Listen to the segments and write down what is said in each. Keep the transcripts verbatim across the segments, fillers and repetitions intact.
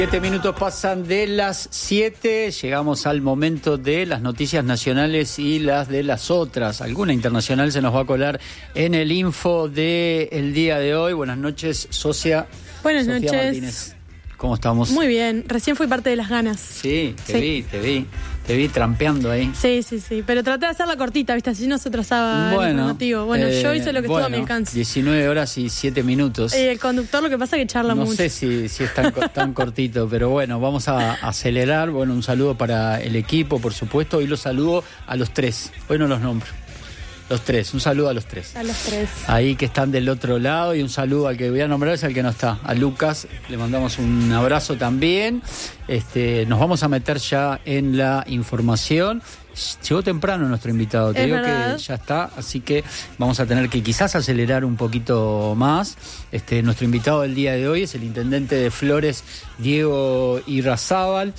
Siete minutos pasan de las siete, llegamos al momento de las noticias nacionales y las de las otras. Alguna internacional se nos va a colar en el info del día de hoy. Buenas noches, socia. Buenas Sofía noches. Martínez. ¿Cómo estamos? Muy bien, recién fui parte de las ganas. Sí, te Sí. vi, te vi, te vi trampeando ahí. Sí, sí, sí, pero traté de hacerla cortita, ¿viste? Así no se trazaba el Bueno, informativo. Bueno, eh, yo hice lo que bueno, estuvo a mi alcance. diecinueve horas y siete minutos. Y el conductor lo que pasa es que charla No mucho. sé si, si es tan, co- tan cortito, pero bueno, vamos a acelerar. Bueno, un saludo para el equipo, por supuesto. Hoy los saludo a los tres. Hoy no los nombro. Los tres. Un saludo a los tres. A los tres. Ahí que están del otro lado. Y un saludo al que voy a nombrar, es al que no está. A Lucas. Le mandamos un abrazo también. Este, nos vamos a meter ya en la información. Llegó temprano nuestro invitado, te Es digo verdad. que ya está, así que vamos a tener que quizás acelerar un poquito más. Este, nuestro invitado del día de hoy es el intendente de Flores, Diego Irrazábal.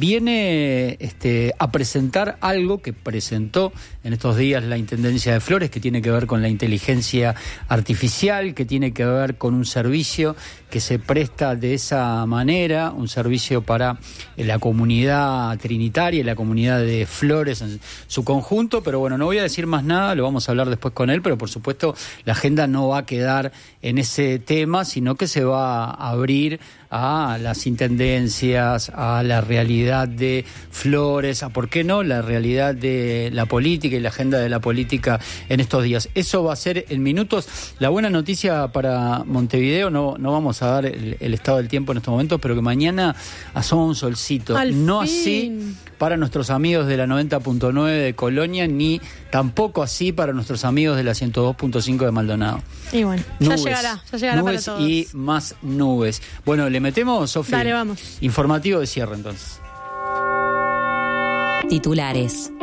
Viene este, a presentar algo que presentó en estos días la Intendencia de Flores, que tiene que ver con la inteligencia artificial, que tiene que ver con un servicio que se presta de esa manera, un servicio para la comunidad trinitaria y la comunidad de Flores en su conjunto, pero bueno, no voy a decir más nada, lo vamos a hablar después con él, pero por supuesto la agenda no va a quedar en ese tema, sino que se va a abrir a las intendencias, a la realidad de Flores, a por qué no, la realidad de la política y la agenda de la política en estos días. Eso va a ser en minutos. La buena noticia para Montevideo, no, no vamos a dar el, el estado del tiempo en estos momentos, pero que mañana asoma un solcito. Al no fin. así para nuestros amigos de la noventa punto nueve de Colonia, ni tampoco así para nuestros amigos de la ciento dos punto cinco de Maldonado. Y bueno, Nubes, ya llegará, ya llegará nubes para todos. y más nubes. Bueno, ¿le metemos, Sofía? Dale, vamos. Informativo de cierre, entonces. Titulares.